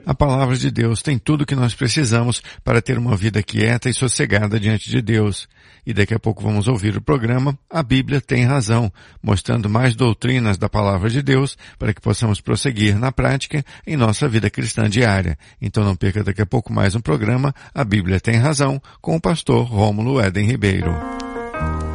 A palavra de Deus tem tudo o que nós precisamos para ter uma vida quieta e sossegada diante de Deus. E daqui a pouco vamos ouvir o programa A Bíblia Tem Razão, mostrando mais doutrinas da palavra de Deus para que possamos prosseguir na prática em nossa vida cristã diária. Então não perca daqui a pouco mais um programa A Bíblia Tem Razão com o pastor Rômulo Éden Ribeiro.